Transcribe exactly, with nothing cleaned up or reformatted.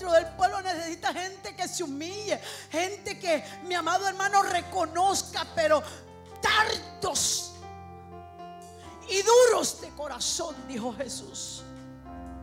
dentro del pueblo necesita gente que se humille, gente que, mi amado hermano, reconozca, pero tardos y duros de corazón, dijo Jesús.